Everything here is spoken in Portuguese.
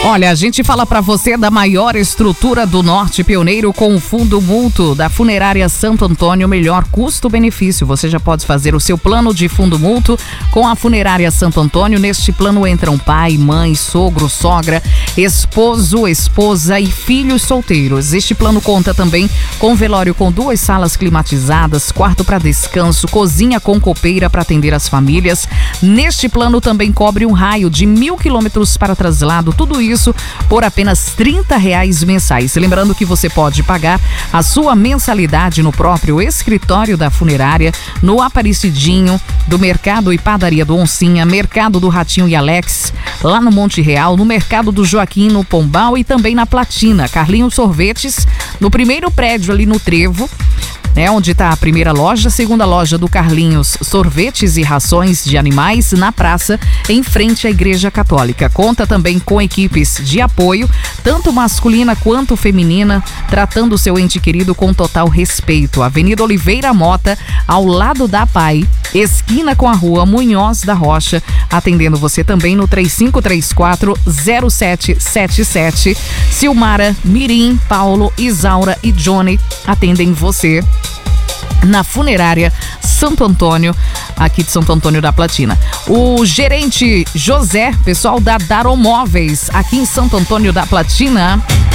Olha, a gente fala para você da maior estrutura do Norte, pioneiro com o fundo mútuo da Funerária Santo Antônio, melhor custo-benefício. Você já pode fazer o seu plano de fundo mútuo com a Funerária Santo Antônio. Neste plano entram pai, mãe, sogro, sogra, esposo, esposa e filhos solteiros. Este plano conta também com velório com 2 salas climatizadas, quarto para descanso, cozinha com copeira para atender as famílias. Neste plano também cobre um raio de 1.000 quilômetros para traslado, tudo isso por apenas R$30 mensais. Lembrando que você pode pagar a sua mensalidade no próprio escritório da funerária, no Aparecidinho, do Mercado e Padaria do Oncinha, Mercado do Ratinho e Alex, lá no Monte Real, no Mercado do Joaquim, no Pombal e também na Platina. Carlinhos Sorvetes, no primeiro prédio ali no Trevo, onde está a primeira loja, segunda loja do Carlinhos Sorvetes e Rações de Animais, na praça, em frente à Igreja Católica. Conta também com equipes de apoio, tanto masculina quanto feminina, tratando o seu ente querido com total respeito. Avenida Oliveira Mota, ao lado da PAI, esquina com a Rua Munhoz da Rocha, atendendo você também no 3534-0777. Silmara, Mirim, Paulo, Isaura e Johnny atendem você na Funerária Santo Antônio, aqui de Santo Antônio da Platina. O gerente José, pessoal da Daromóveis, aqui em Santo Antônio da Platina.